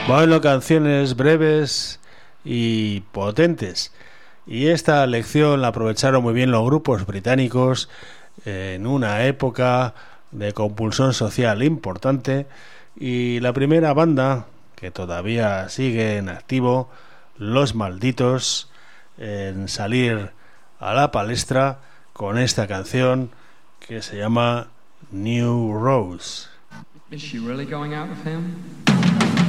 Bueno, canciones breves y potentes. Y esta lección la aprovecharon muy bien los grupos británicos en una época de compulsión social importante. Y la primera banda, que todavía sigue en activo, Los Malditos, en salir a la palestra con esta canción que se llama New Rose. Is she really going out with him?